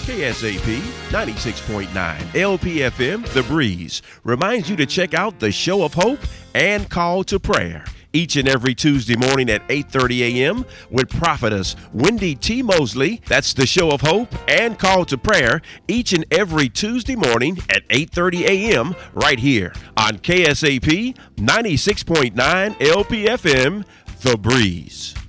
KSAP 96.9 LPFM The Breeze reminds you to check out the Show of Hope and Call to Prayer each and every Tuesday morning at 8:30 a.m. with prophetess Wendy T. Mosley. That's the Show of Hope and Call to Prayer each and every Tuesday morning at 8:30 a.m. right here on KSAP 96.9 LPFM The Breeze.